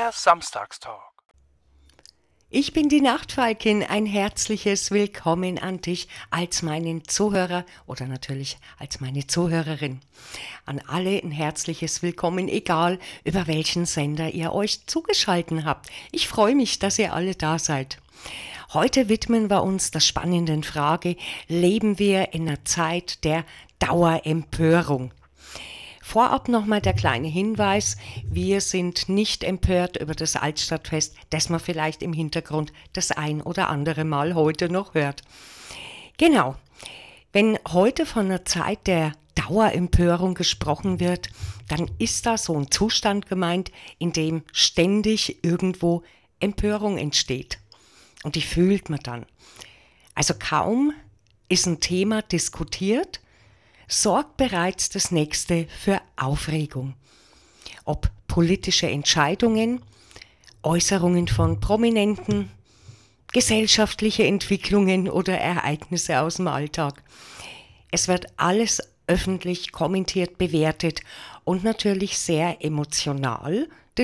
Der Samstagstalk. Ich bin die Nachtfalkin, ein herzliches Willkommen an dich als meinen Zuhörer oder natürlich als meine Zuhörerin. An alle ein herzliches Willkommen, egal über welchen Sender ihr euch zugeschaltet habt. Ich freue mich, dass ihr alle da seid. Heute widmen wir uns der spannenden Frage, leben wir in einer Zeit der Dauerempörung? Vorab nochmal der kleine Hinweis, wir sind nicht empört über das Altstadtfest, das man vielleicht im Hintergrund das ein oder andere Mal heute noch hört. Genau, wenn heute von einer Zeit der Dauerempörung gesprochen wird, dann ist da so ein Zustand gemeint, in dem ständig irgendwo Empörung entsteht. Und die fühlt man dann. Also kaum ist ein Thema diskutiert, sorgt bereits das nächste für Aufregung. Ob politische Entscheidungen, Äußerungen von Prominenten, gesellschaftliche Entwicklungen oder Ereignisse aus dem Alltag. Es wird alles öffentlich kommentiert, bewertet und natürlich sehr emotional